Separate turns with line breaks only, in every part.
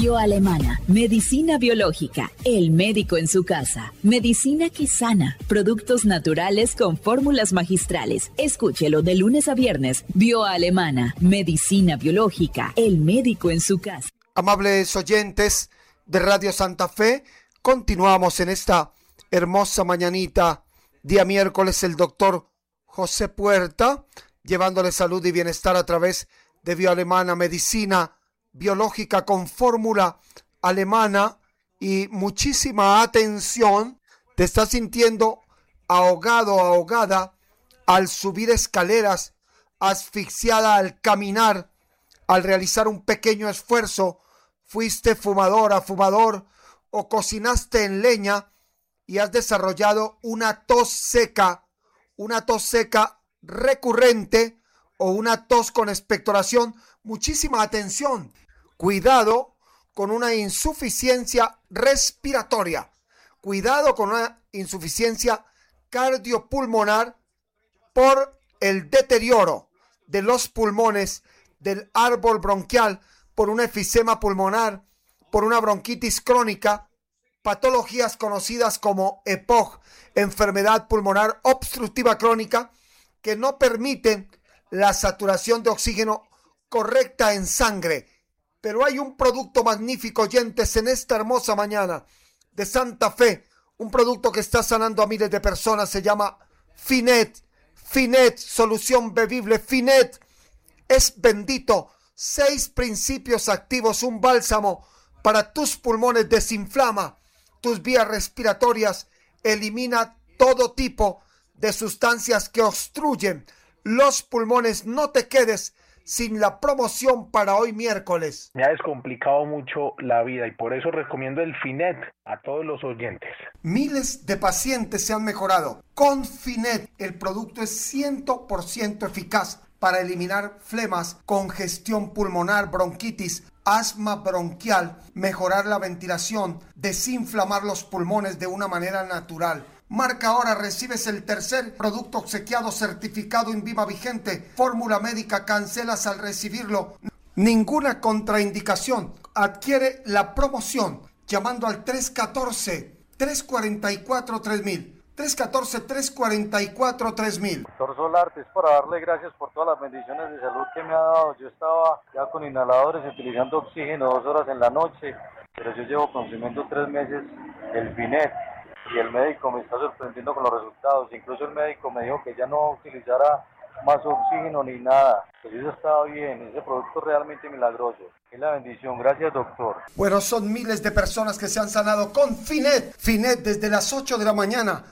Bioalemana, medicina biológica, el médico en su casa, medicina que sana, productos naturales con fórmulas magistrales. Escúchelo de lunes a viernes. Bioalemana, medicina biológica, el médico en su casa.
Amables oyentes de Radio Santa Fe, continuamos en esta hermosa mañanita, día miércoles, el doctor José Puerta, llevándole salud y bienestar a través de Bioalemana, medicina biológica con fórmula alemana y muchísima atención. Te estás sintiendo ahogado, ahogada al subir escaleras, asfixiada al caminar, al realizar un pequeño esfuerzo, fuiste fumadora, fumador o cocinaste en leña y has desarrollado una tos seca recurrente o una tos con expectoración. Muchísima atención. Cuidado con una insuficiencia respiratoria. Cuidado con una insuficiencia cardiopulmonar por el deterioro de los pulmones, del árbol bronquial, por un efisema pulmonar, por una bronquitis crónica, patologías conocidas como EPOC, enfermedad pulmonar obstructiva crónica, que no permiten la saturación de oxígeno correcta en sangre. Pero hay un producto magnífico, oyentes, en esta hermosa mañana de Santa Fe, un producto que está sanando a miles de personas, se llama Finet. Finet, solución bebible. Finet es bendito, 6 principios activos, un bálsamo para tus pulmones, desinflama tus vías respiratorias, elimina todo tipo de sustancias que obstruyen los pulmones. No te quedes sin la promoción para hoy miércoles.
Me ha descomplicado mucho la vida y por eso recomiendo el Finet a todos los oyentes.
Miles de pacientes se han mejorado con Finet. El producto es 100% eficaz para eliminar flemas, congestión pulmonar, bronquitis, asma bronquial, mejorar la ventilación, desinflamar los pulmones de una manera natural. Marca ahora, recibes el tercer producto obsequiado certificado INVIMA vigente. Fórmula médica, cancelas al recibirlo. Ninguna contraindicación. Adquiere la promoción llamando al 314-344-3000. 314-344-3000.
Doctor Solarte, es para darle gracias por todas las bendiciones de salud que me ha dado. Yo estaba ya con inhaladores utilizando oxígeno 2 horas en la noche, pero yo llevo consumiendo 3 meses el Finet y el médico me está sorprendiendo con los resultados. Incluso el médico me dijo que ya no utilizara más oxígeno ni nada. Pues eso estaba bien, ese producto es realmente milagroso. Es la bendición, gracias doctor.
Bueno, son miles de personas que se han sanado con Finet. Finet desde las 8 de la mañana.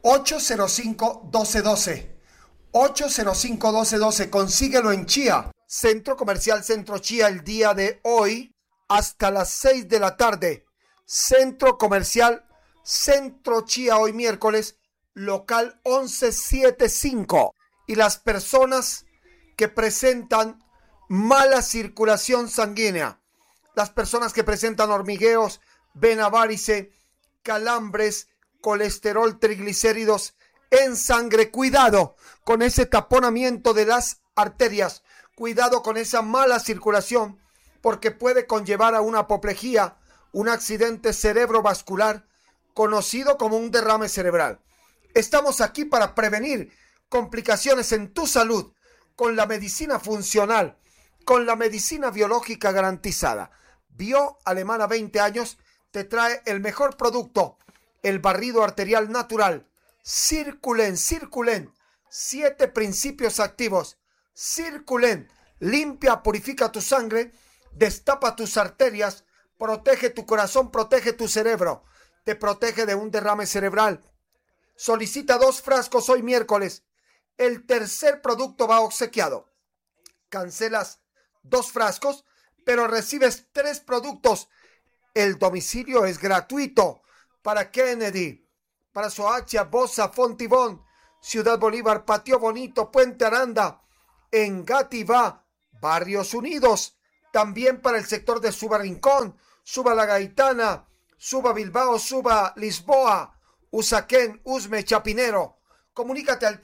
805-1212. 805-1212. Consíguelo en Chía. Centro Comercial Centro Chía el día de hoy hasta las 6 de la tarde. Centro Comercial Centro Chía hoy miércoles, local 1175. Y las personas que presentan mala circulación sanguínea, las personas que presentan hormigueos, vena varice, calambres, colesterol, triglicéridos en sangre, cuidado con ese taponamiento de las arterias, cuidado con esa mala circulación, porque puede conllevar a una apoplejía, un accidente cerebrovascular conocido como un derrame cerebral. Estamos aquí para prevenir complicaciones en tu salud con la medicina funcional, con la medicina biológica garantizada. Bioalemana 20 años te trae el mejor producto, el barrido arterial natural. Circulen, 7 principios activos. Circulen, limpia, purifica tu sangre, destapa tus arterias, protege tu corazón, protege tu cerebro, te protege de un derrame cerebral. Solicita 2 frascos hoy miércoles. El tercer producto va obsequiado. Cancelas 2 frascos, pero recibes 3 productos. El domicilio es gratuito para Kennedy, para Soacha, Bosa, Fontibón, Ciudad Bolívar, Patio Bonito, Puente Aranda, Engativá, Barrios Unidos. También para el sector de Suba Rincón, Suba La Gaitana, Suba Bilbao, Suba Lisboa, Usaquén, Usme, Chapinero. Comunícate al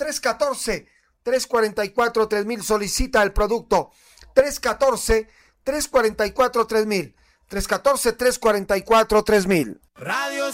314-344-3000. Solicita el producto 314-344-3000. 314-344-3000.
Radio